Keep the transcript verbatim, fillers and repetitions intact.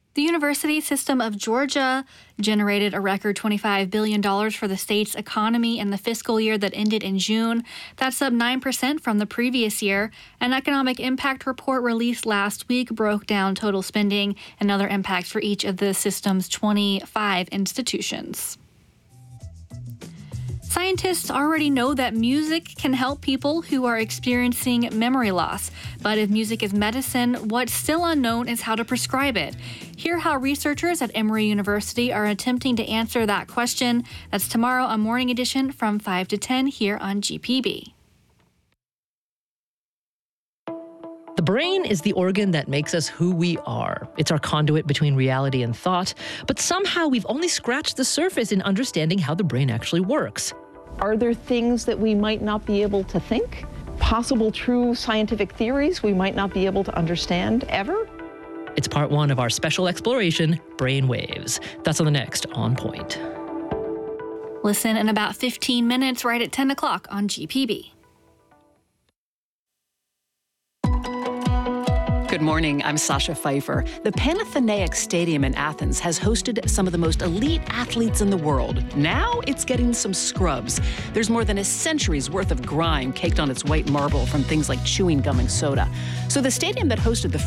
The University System of Georgia generated a record twenty-five billion dollars for the state's economy in the fiscal year that ended in June. That's up nine percent from the previous year. An economic impact report released last week broke down total spending and other impacts for each of the system's twenty-five institutions. Scientists already know that music can help people who are experiencing memory loss. But if music is medicine, what's still unknown is how to prescribe it. Hear how researchers at Emory University are attempting to answer that question. That's tomorrow on Morning Edition from five to ten here on G P B. The brain is the organ that makes us who we are. It's our conduit between reality and thought, but somehow we've only scratched the surface in understanding how the brain actually works. Are there things that we might not be able to think? Possible true scientific theories we might not be able to understand ever? It's part one of our special exploration, Brain Waves. That's on the next On Point. Listen in about fifteen minutes right at ten o'clock on G P B. Good morning, I'm Sasha Pfeiffer. The Panathenaic Stadium in Athens has hosted some of the most elite athletes in the world. Now it's getting some scrubs. There's more than a century's worth of grime caked on its white marble from things like chewing gum and soda. So the stadium that hosted the